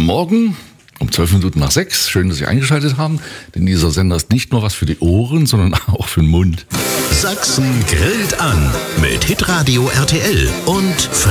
Morgen um 12 Minuten nach 6. Schön, dass Sie eingeschaltet haben, denn dieser Sender ist nicht nur was für die Ohren, sondern auch für den Mund. Sachsen grillt an mit Hitradio RTL und